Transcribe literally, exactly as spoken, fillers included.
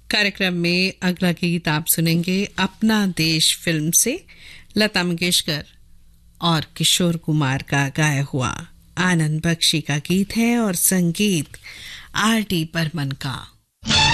कार्यक्रम में अगला गीत आप सुनेंगे अपना देश फिल्म से लता मंगेशकर और किशोर कुमार का गाया हुआ। आनंद बख्शी का गीत है और संगीत आर डी बर्मन का।